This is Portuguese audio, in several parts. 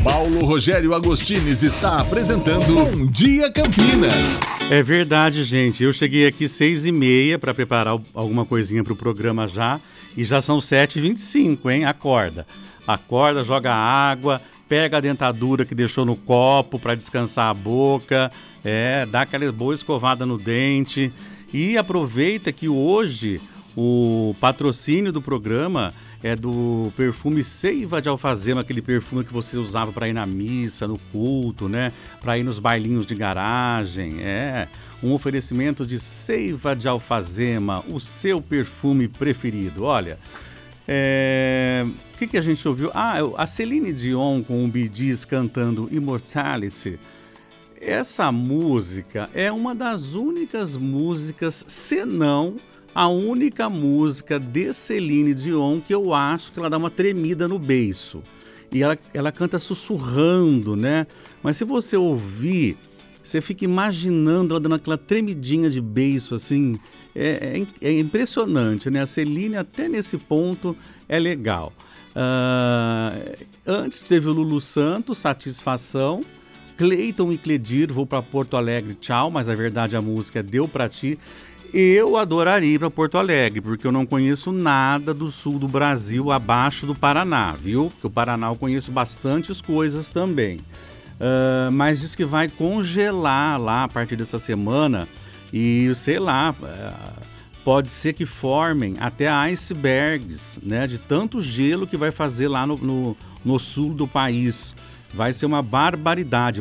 Paulo Rogério Agostines está apresentando Bom Dia Campinas. É verdade, gente. Eu cheguei aqui 6h30 para preparar alguma coisinha para o programa já. E já são 7h25, hein? Acorda. Acorda, joga água, pega a dentadura que deixou no copo para descansar a boca. Dá aquela boa escovada no dente. E aproveita que hoje o patrocínio do programa é do perfume Seiva de Alfazema, aquele perfume que você usava para ir na missa, no culto, né? Para ir nos bailinhos de garagem. Um oferecimento de Seiva de Alfazema, o seu perfume preferido. Olha, o que a gente ouviu? A Celine Dion com o Bee Gees cantando Immortality. Essa música é uma das únicas músicas, se não a única música de Celine Dion que eu acho que ela dá uma tremida no beiço. E ela canta sussurrando, né? Mas se você ouvir, você fica imaginando ela dando aquela tremidinha de beiço, assim. É impressionante, né? A Celine, até nesse ponto, é legal. Antes teve o Lulu Santos, Satisfação. Cleiton e Cledir, Vou para Porto Alegre, Tchau. Mas a verdade, a música é Deu Pra Ti. Eu adoraria ir para Porto Alegre, porque eu não conheço nada do sul do Brasil abaixo do Paraná, viu? Porque o Paraná eu conheço bastantes coisas também. Mas diz que vai congelar lá a partir dessa semana e, sei lá, pode ser que formem até icebergs, né? De tanto gelo que vai fazer lá no sul do país. Vai ser uma barbaridade.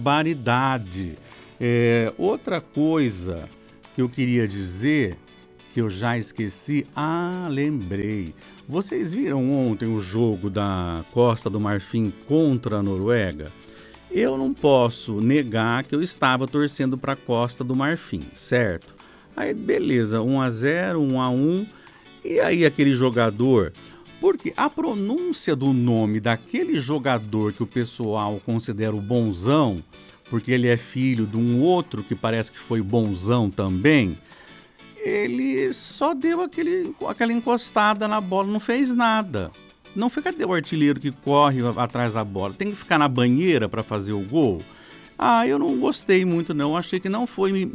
Outra coisa que eu queria dizer, que eu já esqueci, lembrei. Vocês viram ontem o jogo da Costa do Marfim contra a Noruega? Eu não posso negar que eu estava torcendo para a Costa do Marfim, certo? Aí beleza, 1-0, 1-1, e aí aquele jogador... Porque a pronúncia do nome daquele jogador que o pessoal considera o bonzão, porque ele é filho de um outro que parece que foi bonzão também, ele só deu aquela encostada na bola, não fez nada. Não foi, cadê o artilheiro que corre atrás da bola? Tem que ficar na banheira para fazer o gol? Eu não gostei muito, não. Achei que não foi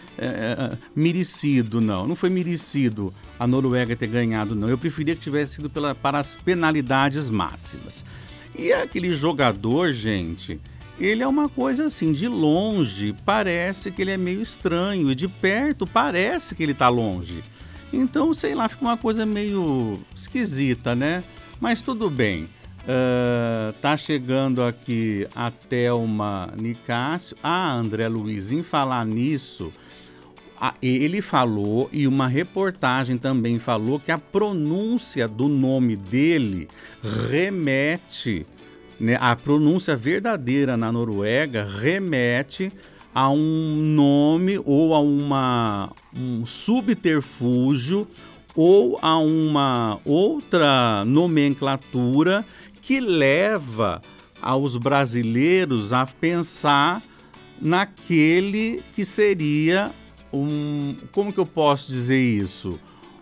merecido, não. Não foi merecido a Noruega ter ganhado, não. Eu preferia que tivesse sido para as penalidades máximas. E aquele jogador, gente, ele é uma coisa assim, de longe parece que ele é meio estranho e de perto parece que ele está longe. Então, sei lá, fica uma coisa meio esquisita, né? Mas tudo bem. Tá chegando aqui a Thelma Nicásio. André Luiz, em falar nisso, ele falou, e uma reportagem também falou, que a pronúncia do nome dele remete, né, a pronúncia verdadeira na Noruega remete a um nome ou a um subterfúgio ou a uma outra nomenclatura que leva aos brasileiros a pensar naquele que seria como que eu posso dizer isso?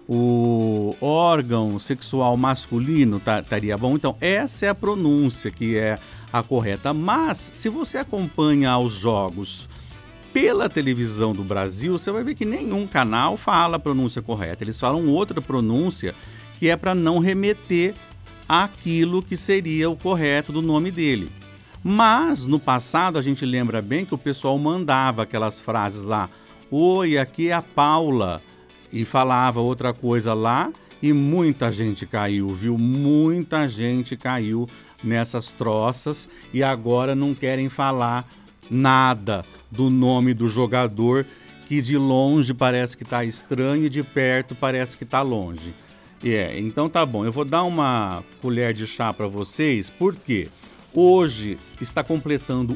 O órgão sexual masculino estaria bom? Então, essa é a pronúncia que é a correta. Mas, se você acompanha os jogos pela televisão do Brasil, você vai ver que nenhum canal fala a pronúncia correta. Eles falam outra pronúncia que é para não remeter àquilo que seria o correto do nome dele. Mas, no passado, a gente lembra bem que o pessoal mandava aquelas frases lá: oi, aqui é a Paula, e falava outra coisa lá, e muita gente caiu, viu? Muita gente caiu nessas troças e agora não querem falar nada do nome do jogador, que de longe parece que está estranho e de perto parece que está longe. Então tá bom, eu vou dar uma colher de chá para vocês, porque hoje está completando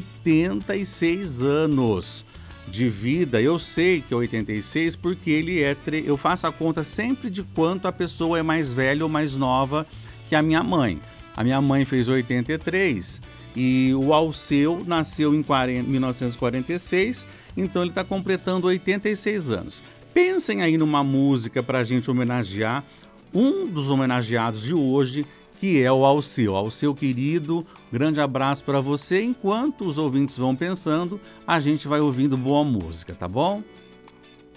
86 anos de vida. Eu sei que é 86 porque ele eu faço a conta sempre de quanto a pessoa é mais velha ou mais nova que a minha mãe. A minha mãe fez 83 e o Alceu nasceu em 1946, então ele está completando 86 anos. Pensem aí numa música para a gente homenagear um dos homenageados de hoje, que que é o Alceu. Alceu querido, grande abraço para você. Enquanto os ouvintes vão pensando, a gente vai ouvindo boa música, tá bom?